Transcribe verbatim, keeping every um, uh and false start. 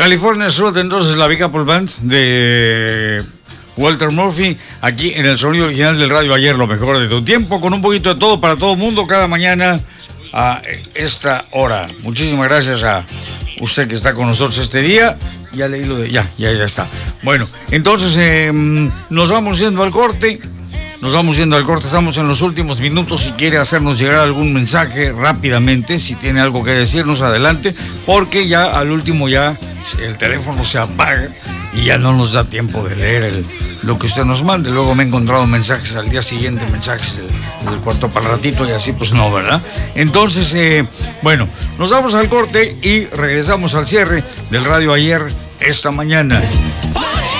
California Road, entonces la Big Apple Band de Walter Murphy, aquí en el sonido original del Radio Ayer, lo mejor de tu tiempo, con un poquito de todo para todo el mundo, cada mañana a esta hora. Muchísimas gracias a usted que está con nosotros este día. Ya leí lo de... Ya, ya, ya está. Bueno, entonces eh, nos vamos yendo al corte. Nos vamos yendo al corte, estamos en los últimos minutos. Si quiere hacernos llegar algún mensaje rápidamente, si tiene algo que decirnos, adelante, porque ya al último ya el teléfono se apaga y ya no nos da tiempo de leer el, lo que usted nos mande. Luego me he encontrado mensajes al día siguiente, mensajes del, del cuarto para ratito y así pues no, ¿verdad? Entonces, eh, bueno, nos vamos al corte y regresamos al cierre del Radio Ayer esta mañana.